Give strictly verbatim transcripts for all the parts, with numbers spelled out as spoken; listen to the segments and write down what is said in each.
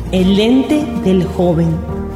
El lente del joven.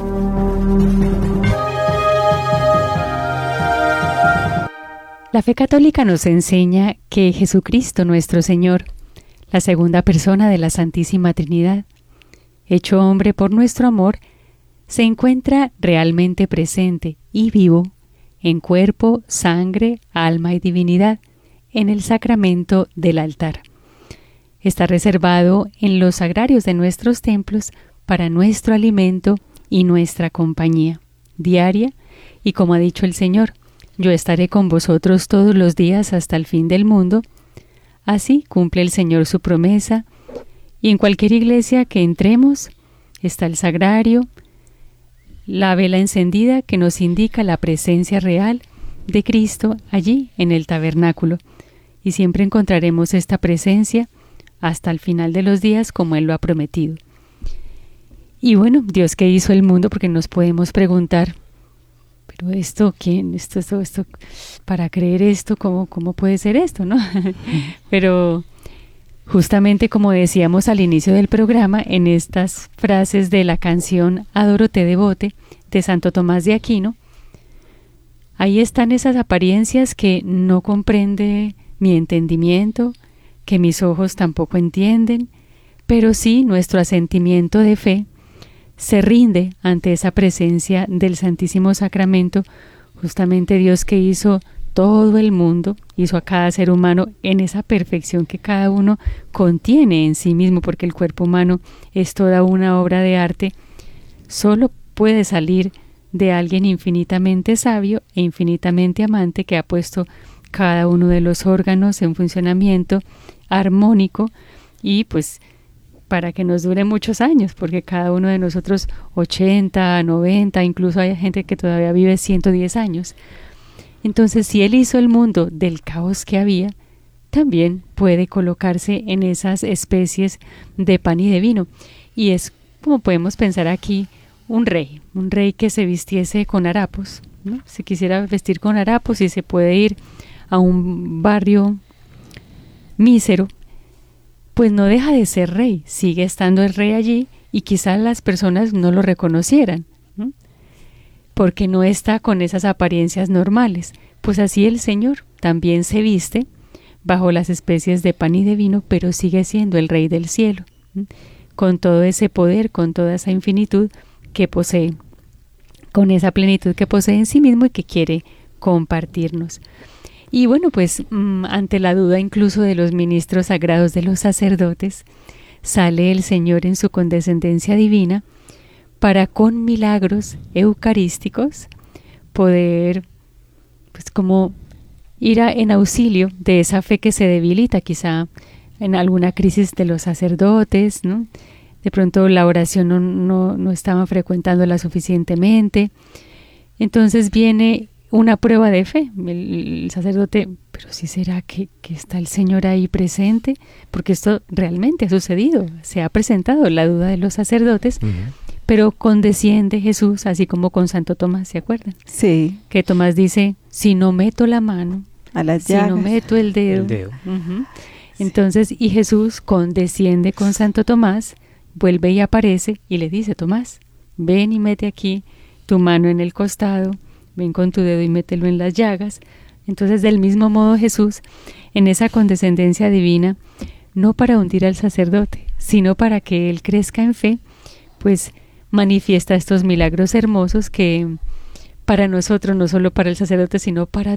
La fe católica nos enseña que Jesucristo nuestro Señor, la segunda persona de la Santísima Trinidad, hecho hombre por nuestro amor, se encuentra realmente presente y vivo en cuerpo, sangre, alma y divinidad en el sacramento del altar. Está reservado en los sagrarios de nuestros templos para nuestro alimento y nuestra compañía diaria, y como ha dicho el Señor, yo estaré con vosotros todos los días hasta el fin del mundo. Así cumple el Señor su promesa, y en cualquier iglesia que entremos está el sagrario, la vela encendida que nos indica la presencia real de Cristo allí en el tabernáculo, y siempre encontraremos esta presencia hasta el final de los días como Él lo ha prometido. Y bueno, Dios que hizo el mundo, porque nos podemos preguntar, pero esto, ¿quién? Esto, esto, esto, para creer esto, ¿cómo, cómo puede ser esto, no? Pero justamente como decíamos al inicio del programa, en estas frases de la canción Adoro te devote de Santo Tomás de Aquino, ahí están esas apariencias que no comprende mi entendimiento, que mis ojos tampoco entienden, pero sí nuestro asentimiento de fe se rinde ante esa presencia del Santísimo Sacramento, justamente Dios que hizo todo el mundo, hizo a cada ser humano en esa perfección que cada uno contiene en sí mismo, porque el cuerpo humano es toda una obra de arte, solo puede salir de alguien infinitamente sabio e infinitamente amante que ha puesto cada uno de los órganos en funcionamiento armónico y pues para que nos dure muchos años, porque cada uno de nosotros ochenta, noventa, incluso hay gente que todavía vive ciento diez años. Entonces, si Él hizo el mundo del caos que había, también puede colocarse en esas especies de pan y de vino. Y es como podemos pensar aquí, un rey, un rey que se vistiese con harapos, ¿no? Si quisiera vestir con harapos y se puede ir a un barrio mísero, pues no deja de ser rey, sigue estando el rey allí y quizás las personas no lo reconocieran, ¿no? Porque no está con esas apariencias normales. Pues así el Señor también se viste bajo las especies de pan y de vino, pero sigue siendo el Rey del cielo, ¿no? Con todo ese poder, con toda esa infinitud que posee, con esa plenitud que posee en sí mismo y que quiere compartirnos. Y bueno, pues mmm, ante la duda incluso de los ministros sagrados, de los sacerdotes, sale el Señor en su condescendencia divina para con milagros eucarísticos poder pues como ir a, en auxilio de esa fe que se debilita quizá en alguna crisis de los sacerdotes, ¿no? De pronto la oración no, no, no estaban frecuentándola suficientemente. Entonces viene una prueba de fe. El, el sacerdote, pero sí será que, que está el Señor ahí presente, porque esto realmente ha sucedido, se ha presentado la duda de los sacerdotes, uh-huh. Pero condesciende Jesús, así como con Santo Tomás, ¿se acuerdan? Sí. Que Tomás dice, si no meto la mano, a las si llagas. no meto el dedo. El dedo. Uh-huh. Entonces, y Jesús condesciende con Santo Tomás, vuelve y aparece y le dice, Tomás, ven y mete aquí tu mano en el costado, ven con tu dedo y mételo en las llagas. Entonces, del mismo modo Jesús, en esa condescendencia divina, no para hundir al sacerdote, sino para que él crezca en fe, pues manifiesta estos milagros hermosos que para nosotros, no solo para el sacerdote, sino para